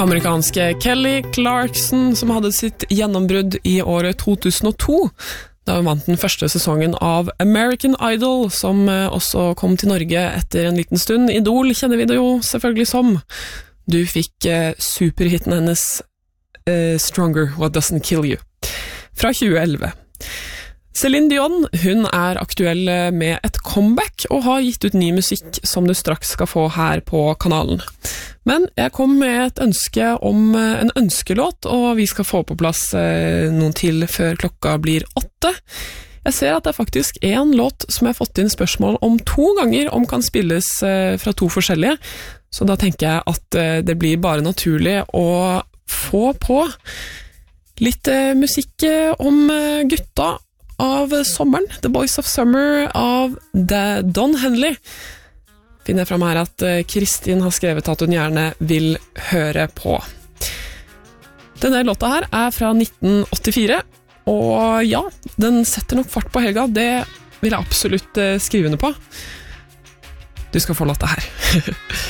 Amerikanske Kelly Clarkson, som hadde sitt gjennombrudd i året 2002, da hun vant den første sesongen av American Idol, som også kom til Norge etter en liten stund. Idol kjenner vi det jo selvfølgelig som. Du fikk superhitten hennes Stronger, What Doesn't Kill You, fra 2011. Céline Dion, hun aktuell med et comeback og har gitt ut ny musikk som du straks skal få her på kanalen. Men jeg kom med et ønske om en ønskelåt, og vi skal få på plass noen til før klokka blir 8. Jeg ser at det faktisk en låt som jeg har fått inn spørsmål om 2 ganger, om kan spilles fra 2 forskjellige, så da tenker jeg at det blir bare naturlig å få på litt musikk om gutta av sommeren, The Boys of Summer av Don Henley. Finner jeg frem her at Kristin har skrevet at hun gjerne vil høre på. Denne låta her fra 1984, og ja, den setter nok fart på helga, det vil jeg absolutt skrive under på. Du skal få låta her.